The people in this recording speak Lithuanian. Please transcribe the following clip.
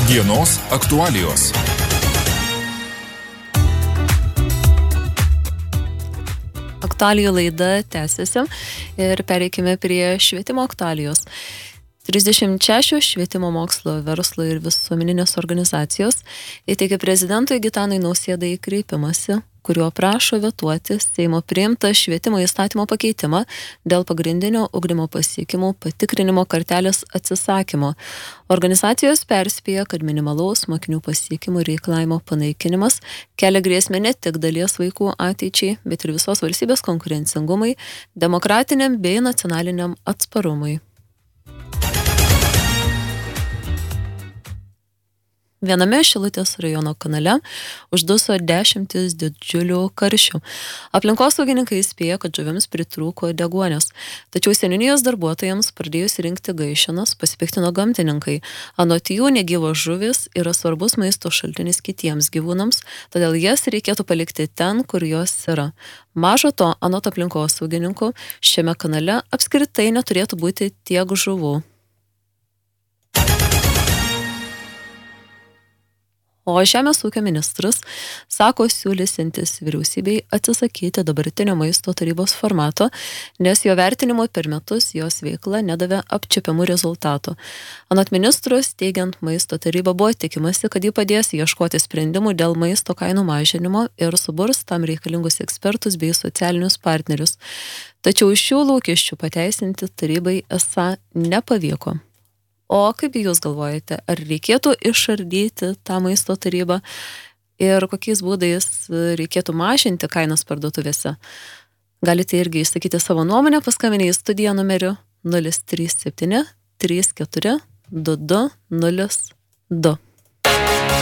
Dienos aktualijos. Aktualijų laida tęsiasi ir pereikime prie švietimo aktualijos. 36 švietimo mokslo, verslo ir visuomeninės organizacijos įteikė prezidentui Gitanui Nausėdai kreipimąsi, kuriuo prašo vetuoti Seimo priimtą švietimo įstatymo pakeitimą dėl pagrindinio ugdymo pasiekimų patikrinimo kartelės atsisakymo. Organizacijos perspėja, kad minimalaus mokinių pasiekimų reikalavimo panaikinimas kelia grėsmę ne tik dalies vaikų ateičiai, bet ir visos valstybės konkurencingumui, demokratiniam bei nacionaliniam atsparumui. Viename Šilutės rajono kanale užduso 10 didžiulių karšių. Aplinkosaugininkai įspėja, kad žuvims pritrūko deguonies. Tačiau seniūnijos darbuotojams pradėjus rinkti gaišenas pasipiktino gamtininkai. Anot jų negyvos žuvis yra svarbus maisto šaltinis kitiems gyvūnams, todėl jas reikėtų palikti ten, kur jos yra. Maža to, anot aplinkosaugininkų, šiame kanale apskritai neturėtų būti tiek žuvų. O Žemės ūkio ministras sako siūlysiantis vyriausybei atsisakyti dabartinio maisto tarybos formato, nes jo vertinimo per metus jos veikla nedavė apčiuopiamų rezultatų. Anot ministros, teigiant maisto tarybą, buvo tikimasi, kad ji padės ieškoti sprendimų dėl maisto kainų mažinimo ir suburs tam reikalingus ekspertus bei socialinius partnerius. Tačiau šių lūkesčių pateisinti tarybai esą nepavyko. O kaip jūs galvojate, ar reikėtų išardyti tą maisto tarybą ir kokiais būdais reikėtų mažinti kainas parduotuvėse? Galite irgi išsakyti savo nuomonę, paskambinę į studiją numeriu 037 34 22 02.